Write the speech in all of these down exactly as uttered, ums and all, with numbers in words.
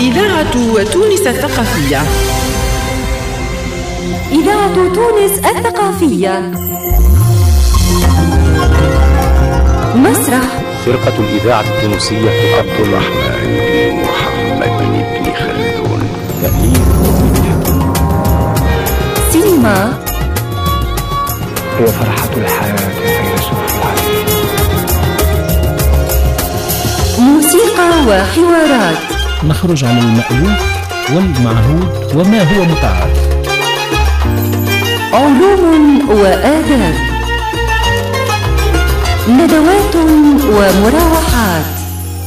إذاعة تونس الثقافية. إذاعة تونس الثقافية. مسرح فرقة الإذاعة التونسية عبد الرحمن بن محمد بن خلدون. سينما هي فرحة الحياة فيلسوف العالم. موسيقى وحوارات، نخرج عن المألوف والمعهود وما هو متعارف. علوم وآداب، ندوات ومراوحات.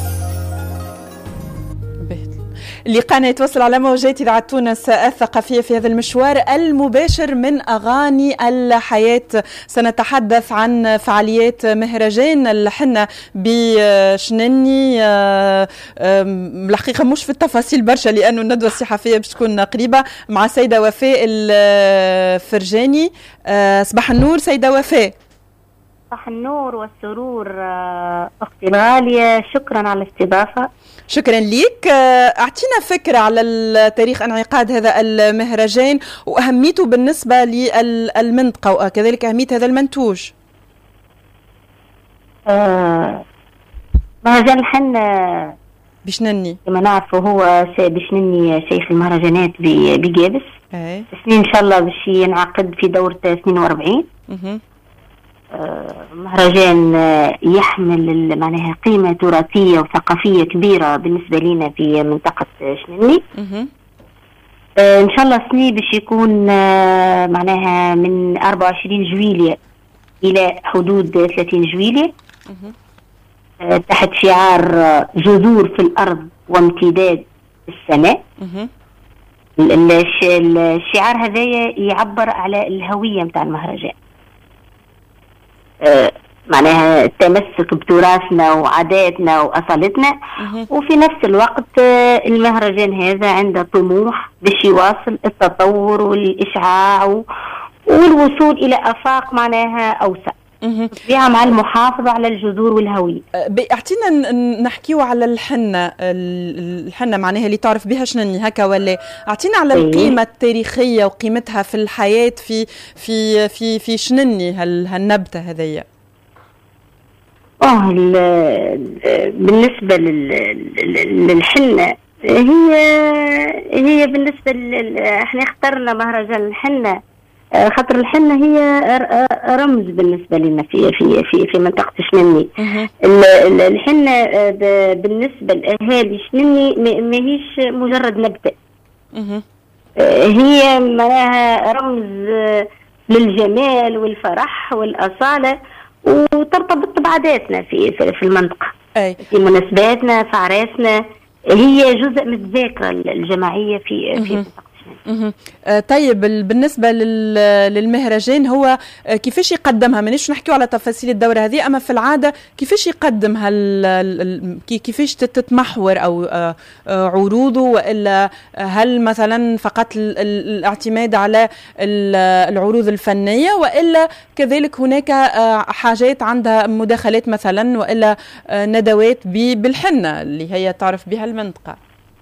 لقاءنا يتواصل على موجات إذاعة تونس الثقافية في هذا المشوار المباشر من أغاني الحياة. سنتحدث عن فعاليات مهرجان الحنة بشنني، الحقيقة مش في التفاصيل برشا لأنه الندوة الصحفية باش تكون قريبة مع سيدة وفاء الفرجاني. صباح النور سيدة وفاء. صباح النور والسرور أختي الغالية، شكرا على الاستضافة. شكرا لك. أعطينا فكرة على تاريخ انعقاد هذا المهرجان وأهميته بالنسبة للمنطقة وكذلك أهمية هذا المنتوج. آه مهرجان الحنة بشنني كما نعرفه هو بشنني شيخ المهرجانات بجابس. أي. سنين إن شاء الله باش ينعقد في دورة اثنين وأربعين. اها مهرجان يحمل معناها قيمة تراثية وثقافية كبيرة بالنسبة لنا في منطقة شنني. آه إن شاء الله سني باش يكون آه معناها من أربعة وعشرين جويلية إلى حدود ثلاثين جويلية. آه تحت شعار جذور في الأرض وامتداد السماء. الشعار هذايا يعبر على الهوية متاع المهرجان، آه معناها التمسك بتراثنا وعاداتنا وأصالتنا. وفي نفس الوقت آه المهرجان هذا عنده طموح باش يواصل التطور والإشعاع والوصول إلى آفاق معناها أوسع فيها مع المحافظة على الجذور والهوية. اعطينا نحكيو على الحنة. الحنة معناها اللي تعرف بها شنني هكا ولا؟ اعطينا على القيمة التاريخية وقيمتها في الحياة في في في في شنني هالنبتة هذية. اه بالنسبة للحنة هي هي بالنسبة احنا اخترنا مهرجان الحنة خاطر الحنة هي رمز بالنسبة لنا في في في في منطقة شنني. الحنة بالنسبة لأهالي شنني ما هيش مجرد نبتة، هي معناها رمز للجمال والفرح والأصالة، وترتبط بعاداتنا في في المنطقة. أي. في مناسباتنا في أعراسنا، هي جزء من الذاكرة الجماعية في في منطقة. آه طيب بالنسبة للمهرجان هو آه كيفاش يقدمها؟ مانيش نحكيو على تفاصيل الدورة هذه، أما في العادة كيفاش يقدم هال كيفاش تتمحور أو آه آه عروضه، وإلا هل مثلا فقط الاعتماد على العروض الفنية، وإلا كذلك هناك آه حاجات عندها مداخلات مثلا، وإلا آه ندوات بالحنة اللي هي تعرف بها المنطقة؟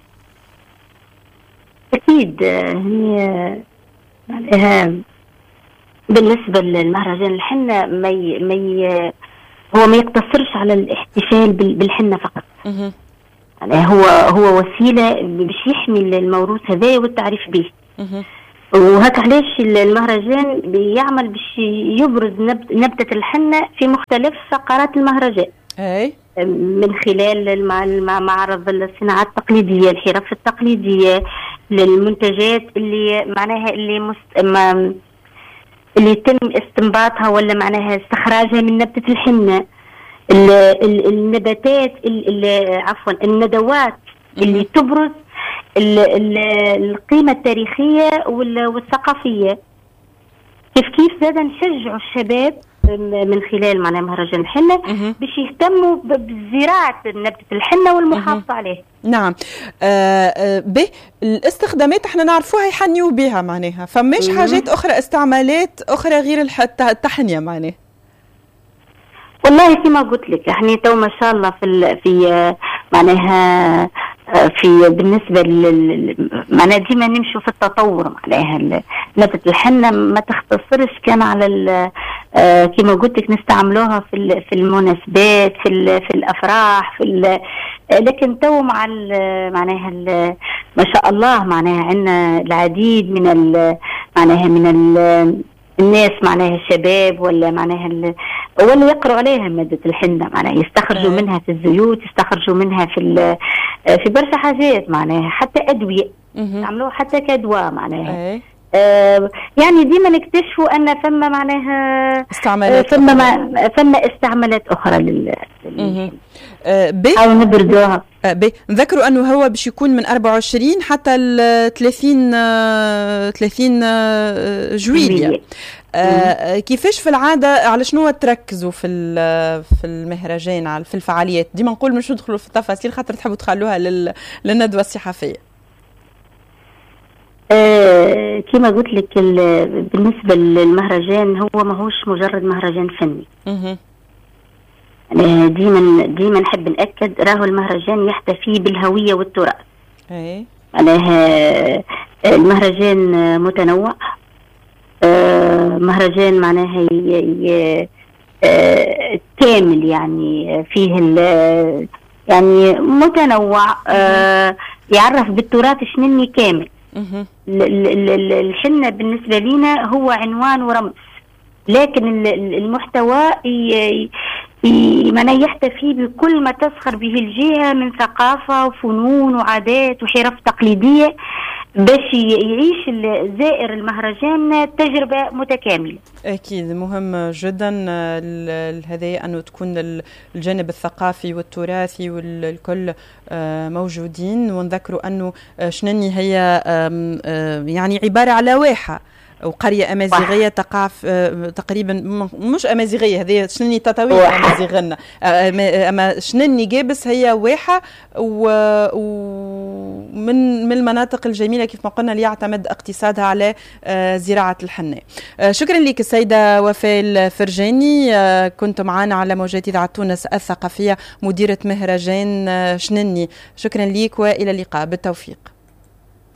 أكيد هي معناها بالنسبة للمهرجان الحنة ما ي... ما ي... هو ما يقتصرش على الاحتفال بالحنة فقط. يعني هو هو وسيلة باش يحمي الموروث هذا والتعريف به. وهكا علاش المهرجان بيعمل باش يبرز نبت... نبتة الحنة في مختلف فقرات المهرجان. أي. من خلال معرض الصناعات التقليدية، الحرف التقليدية، للمنتجات اللي معناها اللي مست... ما... اللي يتم استنباطها ولا معناها استخراجها من نبتة الحنة، ال... ال... النباتات ال... ال... عفوا الندوات اللي تبرز ال... ال... القيمة التاريخية وال... والثقافية. كيف كيف زاد نشجعوا الشباب من خلال معناها مهرجان الحنة باش يهتموا بزراعة نبتة الحنة والمحافظة عليه. نعم. آه به الاستخدامات احنا نعرفوها يحنيوا بها معناها، فماش حاجات أخرى استعمالات أخرى غير التحنية معناها؟ والله كما قلت لك احنا تو ما شاء الله في في معناها في بالنسبة لل معناها ديما نمشوا في التطور. معناها نبتة الحنة ما تختصرش كان على كما قلت لك نستعملوها في في المناسبات في في الأفراح في لكن تو مع معناها ما شاء الله معناها عندنا العديد من معناها من الناس معناها الشباب ولا معناها ولا يقرأوا عليها مادة الحنة معناها يستخرجوا أي. منها في الزيوت يستخرجوا منها في في برشا حاجات معناها حتى أدوية يعملوها حتى كدواء معناها آه يعني ديما نكتشفوا أن فما معناها استعمالات فما ما فما استعمالات أخرى لل آه أو نبردوها. آه نذكروا أنه هو باش يكون من أربعة وعشرين حتى ال ثلاثين آه ثلاثين آه جويلية. آه كيفاش في العادة على شنو تركزوا في في المهرجان في الفعاليات؟ ديما نقول مش ندخلوا في التفاصيل خاطر تحبوا تخلوها للندوة الصحفية. آه كما قلت لك بالنسبة للمهرجان هو ماهوش مجرد مهرجان فني. اها آه ديما ديما نحب نأكد راهو المهرجان يحتفي بالهوية والتراث. اي معناها المهرجان متنوع. آه مهرجان معناها آه كامل يعني فيه يعني متنوع آه يعرف بالتراث شنني كامل. الحنة بالنسبة لنا هو عنوان ورمز لكن المحتوى معناه يحتفي بكل ما تسخر به الجهة من ثقافة وفنون وعادات وحرف تقليدية باش يعيش زائر المهرجان تجربة متكاملة. أكيد مهم جدا هذا أنه تكون الجانب الثقافي والتراثي والكل موجودين ونذكروا أنه شنني هي يعني عبارة على واحة وقرية أمازيغية تقع تقريبا مش أمازيغية هذه شنني تطاوية أمازيغنا أما شنني جابس هي واحة ومن من المناطق الجميلة كيف ما قلنا اللي يعتمد اقتصادها على زراعة الحنة. شكرا لك السيدة وفاء الفرجاني كنت معنا على موجات إذاعة تونس الثقافية مديرة مهرجان شنني. شكرا لك وإلى اللقاء بالتوفيق.